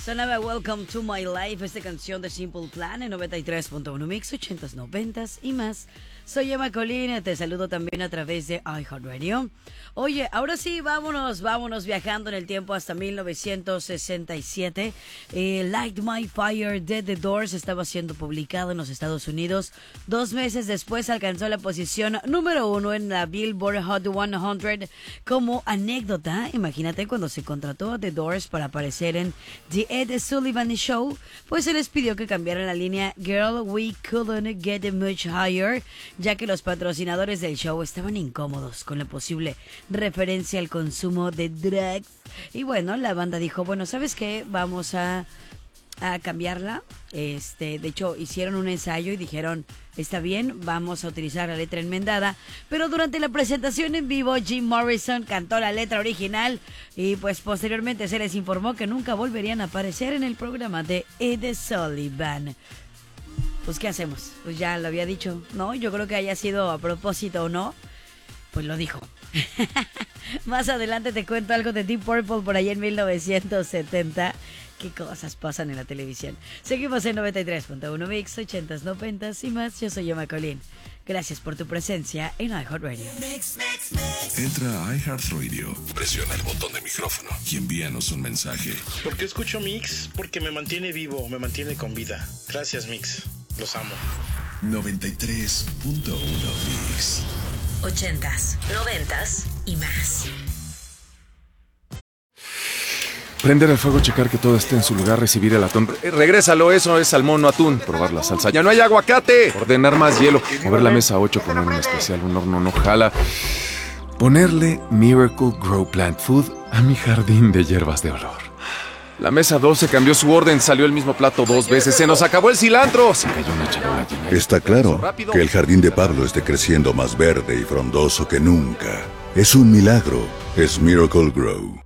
Sonaba Welcome to My Life, esta canción de Simple Plan en 93.1 Mix, 80s, 90s y más. Soy Emma Colina, te saludo también a través de iHeartRadio. Oye, ahora sí, vámonos viajando en el tiempo hasta 1967. Light My Fire de The Doors estaba siendo publicado en los Estados Unidos. 2 meses después alcanzó la posición número 1 en la Billboard Hot 100. Como anécdota, imagínate cuando se contrató a The Doors para aparecer en The Ed Sullivan Show, pues se les pidió que cambiaran la línea Girl, We Couldn't Get Much Higher, ya que los patrocinadores del show estaban incómodos con la posible referencia al consumo de drugs. Y bueno, la banda dijo, bueno, ¿sabes qué? Vamos a cambiarla. De hecho, hicieron un ensayo y dijeron, está bien, vamos a utilizar la letra enmendada. Pero durante la presentación en vivo, Jim Morrison cantó la letra original y pues posteriormente se les informó que nunca volverían a aparecer en el programa de Ed Sullivan. Pues, ¿qué hacemos? Pues ya lo había dicho, ¿no? Yo creo que haya sido a propósito o no, pues lo dijo. Más adelante te cuento algo de Deep Purple por ahí en 1970. ¿Qué cosas pasan en la televisión? Seguimos en 93.1 Mix, 80s, 90s y más. Yo soy Emma Colín. Gracias por tu presencia en iHeartRadio. Entra a iHeartRadio, presiona el botón de micrófono y envíanos un mensaje. ¿Por qué escucho Mix? Porque me mantiene vivo, me mantiene con vida. Gracias, Mix. Los amo. 93.1 Mix. 80s, 90s y más. Prender el fuego, checar que todo esté en su lugar, recibir el atún. Regrésalo, eso es salmón, no atún. Probar la salsa. ¡Ya no hay aguacate! Ordenar más hielo. Mover la mesa 8, poner un especial, un horno no jala. Ponerle Miracle Grow Plant Food a mi jardín de hierbas de olor. La mesa 12 cambió su orden, salió el mismo plato 2 veces. ¡Se nos acabó el cilantro! Se cayó una charola llena. Está claro que el jardín de Pablo esté creciendo más verde y frondoso que nunca. Es un milagro. Es Miracle Grow.